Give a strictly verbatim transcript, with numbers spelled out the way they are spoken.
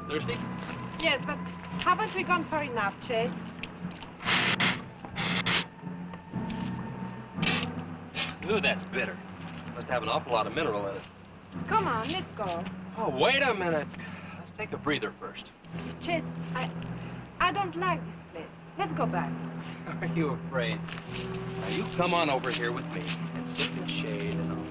Thirsty? Yes, but haven't we gone far enough, Chase? Ooh, that's bitter. Must have an awful lot of mineral in it. Come on, let's go. Oh, wait a minute. Let's take a breather first. Chase, I... I don't like this place. Let's go back. Are you afraid? Now, you come on over here with me and sit in the shade and I'll